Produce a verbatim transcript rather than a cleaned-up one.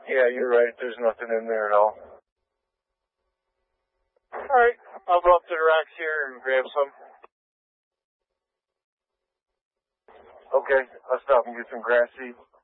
Yeah, you're right. There's nothing in there at all. Alright, I'll go up to the racks here and grab some. Okay, I'll stop and get some grass seed.